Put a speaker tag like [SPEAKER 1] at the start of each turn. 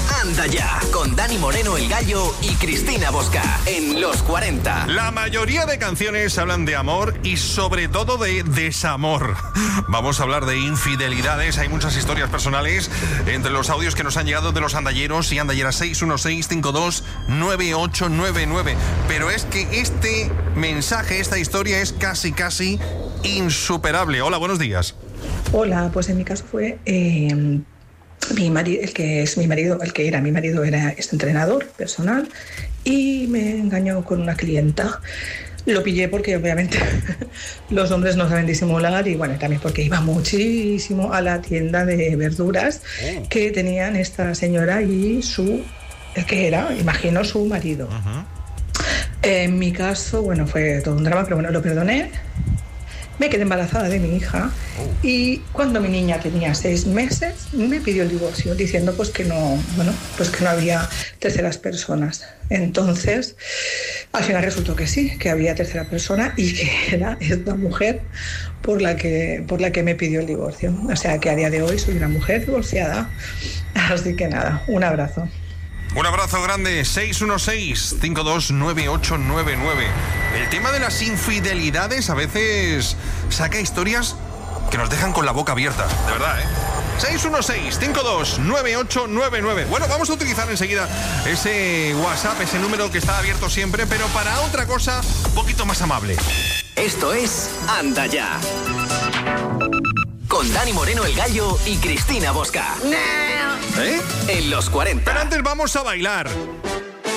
[SPEAKER 1] Anda Ya, con Dani Moreno el Gallo y Cristina Bosca, en Los 40.
[SPEAKER 2] La mayoría de canciones hablan de amor y sobre todo de desamor. Vamos a hablar de infidelidades, hay muchas historias personales entre los audios que nos han llegado de los andalleros y andalleras. 616-529899. Pero es que este mensaje, esta historia es casi insuperable. Hola, buenos días.
[SPEAKER 3] Hola, pues en mi caso fue mi marido, el que era mi marido, era entrenador personal y me engañó con una clienta. Lo pillé porque obviamente los hombres no saben disimular y bueno, también porque iba muchísimo a la tienda de verduras que tenían esta señora y el que era, imagino, su marido. Uh-huh. En mi caso, bueno, fue todo un drama, pero bueno, lo perdoné. Me quedé embarazada de mi hija y cuando mi niña tenía 6 meses me pidió el divorcio diciendo pues que no había terceras personas. Entonces, al final resultó que sí, que había tercera persona y que era esta mujer por la que me pidió el divorcio. O sea que a día de hoy soy una mujer divorciada. Así que nada, un abrazo.
[SPEAKER 2] Un abrazo grande, 616-529899. El tema de las infidelidades a veces saca historias que nos dejan con la boca abierta, de verdad, 616-529899. Bueno, vamos a utilizar enseguida ese WhatsApp, ese número que está abierto siempre, pero para otra cosa un poquito más amable.
[SPEAKER 1] Esto es Anda Ya, con Dani Moreno el Gallo y Cristina Bosca. En Los 40.
[SPEAKER 2] Pero antes vamos a bailar.